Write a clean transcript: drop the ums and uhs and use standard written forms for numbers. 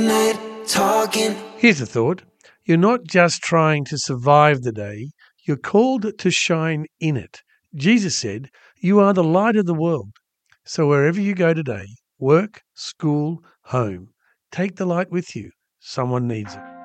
Here's a thought. You're not just trying to survive the day, you're called to shine in it. Jesus said, "You are the light of the world." So wherever you go today, work, school, home, take the light with you. Someone needs it.